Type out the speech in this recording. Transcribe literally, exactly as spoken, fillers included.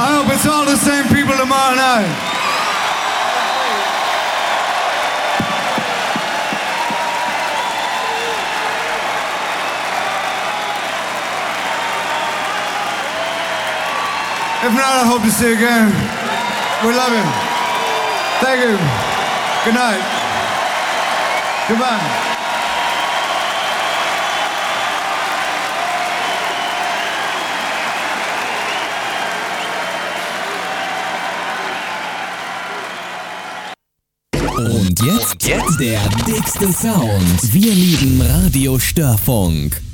I hope it's all the same people tomorrow night. If not, I hope to see you again. We love you. Thank you. Good night. Goodbye. Und jetzt, Und jetzt der dickste Sound. Wir lieben Radio Störfunk.